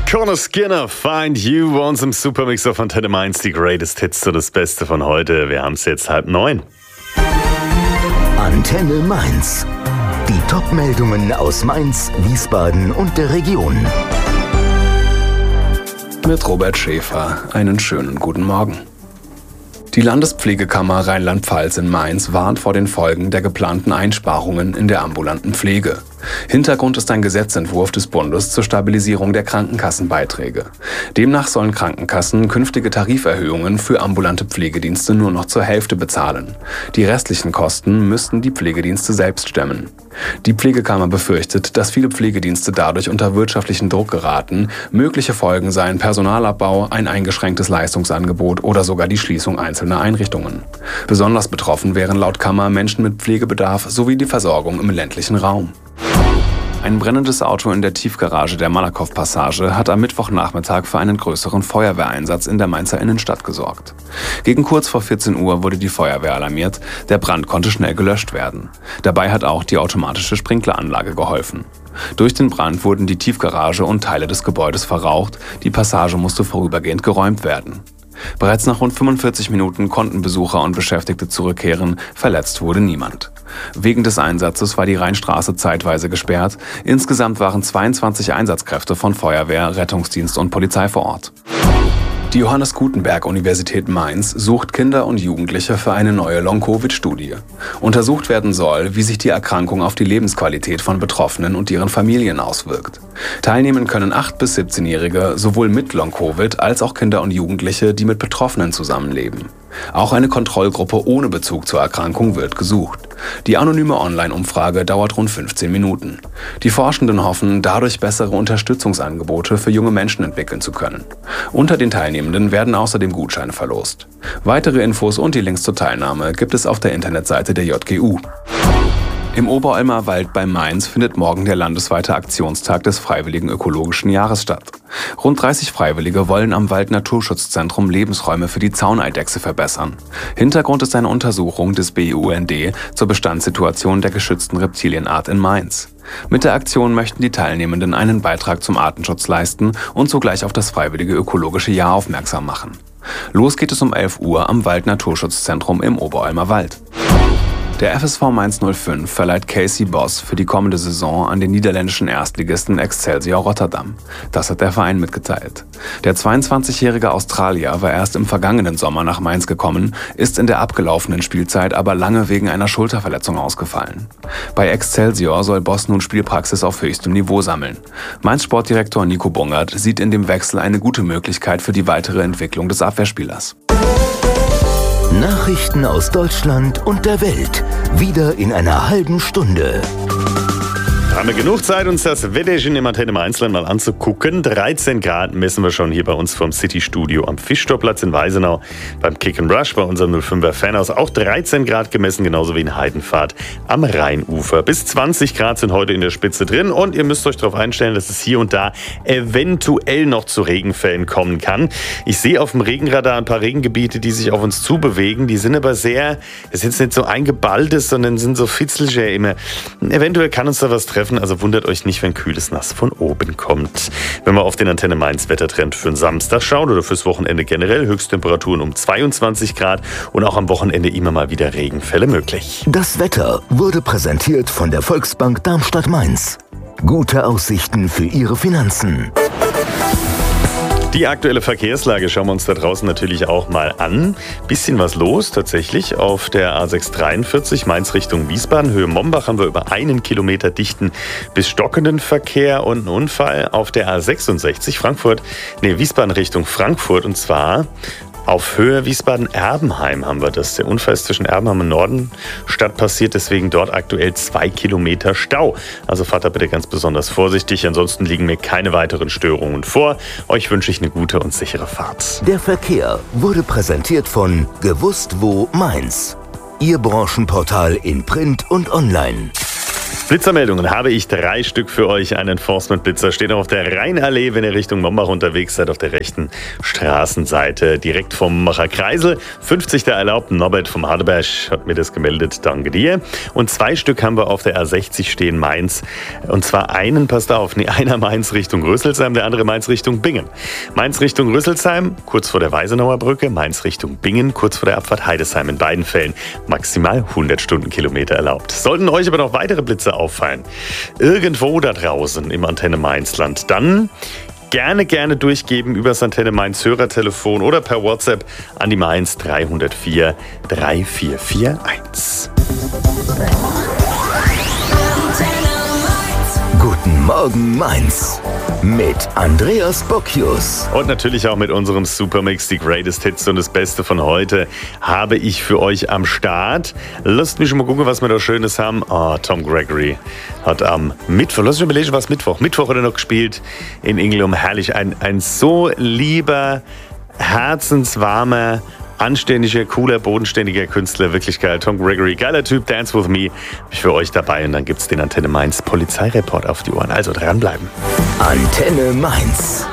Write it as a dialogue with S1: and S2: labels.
S1: Conor Skinner, Find You, bei uns im Supermix auf Antenne Mainz, die Greatest Hits, so das Beste von heute. Wir haben es jetzt 8:30.
S2: Antenne Mainz. Die Top-Meldungen aus Mainz, Wiesbaden und der Region.
S3: Mit Robert Schäfer. Einen schönen guten Morgen. Die Landespflegekammer Rheinland-Pfalz in Mainz warnt vor den Folgen der geplanten Einsparungen in der ambulanten Pflege. Hintergrund ist ein Gesetzentwurf des Bundes zur Stabilisierung der Krankenkassenbeiträge. Demnach sollen Krankenkassen künftige Tariferhöhungen für ambulante Pflegedienste nur noch zur Hälfte bezahlen. Die restlichen Kosten müssten die Pflegedienste selbst stemmen. Die Pflegekammer befürchtet, dass viele Pflegedienste dadurch unter wirtschaftlichen Druck geraten. Mögliche Folgen seien Personalabbau, ein eingeschränktes Leistungsangebot oder sogar die Schließung einzelner Einrichtungen. Besonders betroffen wären laut Kammer Menschen mit Pflegebedarf sowie die Versorgung im ländlichen Raum. Ein brennendes Auto in der Tiefgarage der Malakow-Passage hat am Mittwochnachmittag für einen größeren Feuerwehreinsatz in der Mainzer Innenstadt gesorgt. Gegen kurz vor 14 Uhr wurde die Feuerwehr alarmiert, der Brand konnte schnell gelöscht werden. Dabei hat auch die automatische Sprinkleranlage geholfen. Durch den Brand wurden die Tiefgarage und Teile des Gebäudes verraucht, die Passage musste vorübergehend geräumt werden. Bereits nach rund 45 Minuten konnten Besucher und Beschäftigte zurückkehren, verletzt wurde niemand. Wegen des Einsatzes war die Rheinstraße zeitweise gesperrt. Insgesamt waren 22 Einsatzkräfte von Feuerwehr, Rettungsdienst und Polizei vor Ort. Die Johannes Gutenberg-Universität Mainz sucht Kinder und Jugendliche für eine neue Long-Covid-Studie. Untersucht werden soll, wie sich die Erkrankung auf die Lebensqualität von Betroffenen und ihren Familien auswirkt. Teilnehmen können 8- bis 17-Jährige, sowohl mit Long-Covid als auch Kinder und Jugendliche, die mit Betroffenen zusammenleben. Auch eine Kontrollgruppe ohne Bezug zur Erkrankung wird gesucht. Die anonyme Online-Umfrage dauert rund 15 Minuten. Die Forschenden hoffen, dadurch bessere Unterstützungsangebote für junge Menschen entwickeln zu können. Unter den Teilnehmenden werden außerdem Gutscheine verlost. Weitere Infos und die Links zur Teilnahme gibt es auf der Internetseite der JGU. Im Oberolmer Wald bei Mainz findet morgen der landesweite Aktionstag des Freiwilligen Ökologischen Jahres statt. Rund 30 Freiwillige wollen am Wald-Naturschutzzentrum Lebensräume für die Zauneidechse verbessern. Hintergrund ist eine Untersuchung des BUND zur Bestandssituation der geschützten Reptilienart in Mainz. Mit der Aktion möchten die Teilnehmenden einen Beitrag zum Artenschutz leisten und zugleich auf das Freiwillige Ökologische Jahr aufmerksam machen. Los geht es um 11 Uhr am Wald-Naturschutzzentrum im Oberolmer Wald. Der FSV Mainz 05 verleiht Casey Boss für die kommende Saison an den niederländischen Erstligisten Excelsior Rotterdam. Das hat der Verein mitgeteilt. Der 22-jährige Australier war erst im vergangenen Sommer nach Mainz gekommen, ist in der abgelaufenen Spielzeit aber lange wegen einer Schulterverletzung ausgefallen. Bei Excelsior soll Boss nun Spielpraxis auf höchstem Niveau sammeln. Mainz-Sportdirektor Nico Bungert sieht in dem Wechsel eine gute Möglichkeit für die weitere Entwicklung des Abwehrspielers.
S2: Nachrichten aus Deutschland und der Welt. Wieder in einer halben Stunde.
S1: Haben wir genug Zeit, uns das Wetterchen im Antenne Mainzland mal anzugucken. 13 Grad messen wir schon hier bei uns vom City-Studio am Fischtorplatz in Weisenau. Beim Kick and Rush bei unserem 05er Fanhaus auch 13 Grad gemessen, genauso wie in Heidenfahrt am Rheinufer. Bis 20 Grad sind heute in der Spitze drin und ihr müsst euch darauf einstellen, dass es hier und da eventuell noch zu Regenfällen kommen kann. Ich sehe auf dem Regenradar ein paar Regengebiete, die sich auf uns zubewegen. Die sind aber sehr, es ist jetzt nicht so eingeballtes, sondern sind so fitzeliger immer. Eventuell kann uns da was treffen. Also wundert euch nicht, wenn kühles Nass von oben kommt. Wenn wir auf den Antenne Mainz Wettertrend für den Samstag schauen oder fürs Wochenende generell, Höchsttemperaturen um 22 Grad und auch am Wochenende immer mal wieder Regenfälle möglich.
S2: Das Wetter wurde präsentiert von der Volksbank Darmstadt-Mainz. Gute Aussichten für Ihre Finanzen.
S1: Die aktuelle Verkehrslage schauen wir uns da draußen natürlich auch mal an. Bisschen was los tatsächlich auf der A643 Mainz Richtung Wiesbaden. Höhe Mombach haben wir über 1 Kilometer dichten bis stockenden Verkehr und einen Unfall auf der A66 Wiesbaden Richtung Frankfurt und zwar auf Höhe Wiesbaden-Erbenheim haben wir das. Der Unfall ist zwischen Erbenheim und Nordenstadt passiert, deswegen dort aktuell 2 Kilometer Stau. Also fahrt da bitte ganz besonders vorsichtig, ansonsten liegen mir keine weiteren Störungen vor. Euch wünsche ich eine gute und sichere Fahrt.
S2: Der Verkehr wurde präsentiert von Gewusst wo Mainz. Ihr Branchenportal in Print und Online.
S1: Blitzermeldungen habe ich 3 Stück für euch. Ein Enforcement-Blitzer steht auf der Rheinallee, wenn ihr Richtung Mombach unterwegs seid, auf der rechten Straßenseite, direkt vom Mombacher Kreisel. 50 der erlaubten. Norbert vom Hardeberg hat mir das gemeldet. Danke dir. Und 2 Stück haben wir auf der A60 stehen, Mainz. Und zwar einen, passt auf, einer Mainz Richtung Rüsselsheim, der andere Mainz Richtung Bingen. Mainz Richtung Rüsselsheim, kurz vor der Weisenauer Brücke. Mainz Richtung Bingen, kurz vor der Abfahrt Heidesheim. In beiden Fällen maximal 100 Stundenkilometer erlaubt. Sollten euch aber noch weitere Blitze auffallen, irgendwo da draußen im Antenne Mainzland, dann gerne durchgeben über das Antenne Mainz Hörertelefon oder per WhatsApp an die Mainz 304 3441.
S2: Guten Morgen Mainz mit Andreas Bocchius.
S1: Und natürlich auch mit unserem Supermix, die Greatest Hits und das Beste von heute habe ich für euch am Start. Lasst mich schon mal gucken, was wir da Schönes haben. Tom Gregory hat am Mittwoch, lass mich überlegen, was Mittwoch hat er noch gespielt in Ingelum. Herrlich, ein so lieber, herzenswarmer, anständiger, cooler, bodenständiger Künstler, wirklich geil. Tom Gregory, geiler Typ, Dance With Me, hab ich für euch dabei. Und dann gibt's den Antenne Mainz Polizeireport auf die Ohren. Also dranbleiben.
S2: Antenne Mainz.